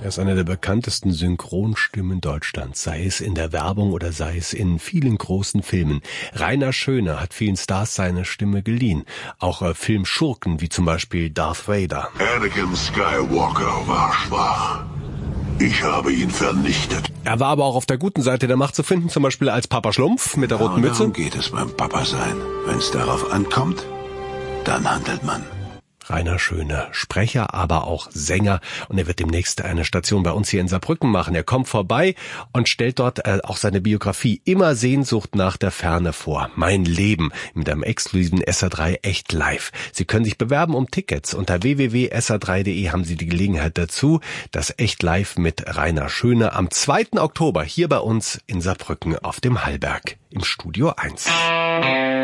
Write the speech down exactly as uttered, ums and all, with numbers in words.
Er ist einer der bekanntesten Synchronstimmen Deutschlands, sei es in der Werbung oder sei es in vielen großen Filmen. Rainer Schöne hat vielen Stars seine Stimme geliehen. Auch äh, Filmschurken wie zum Beispiel Darth Vader. Anakin Skywalker war schwach. Ich habe ihn vernichtet. Er war aber auch auf der guten Seite der Macht zu finden, zum Beispiel als Papa Schlumpf mit der roten Genau Mütze. Darum geht es beim Papa sein. Wenn es darauf ankommt, dann handelt man. Rainer Schöne, Sprecher, aber auch Sänger. Und er wird demnächst eine Station bei uns hier in Saarbrücken machen. Er kommt vorbei und stellt dort äh, auch seine Biografie Immer Sehnsucht nach der Ferne vor. Mein Leben mit einem exklusiven S R drei Echt Live. Sie können sich bewerben um Tickets. Unter w w w punkt s r drei punkt d e haben Sie die Gelegenheit dazu. Das Echt Live mit Rainer Schöne am zweiten Oktober hier bei uns in Saarbrücken auf dem Hallberg im Studio eins.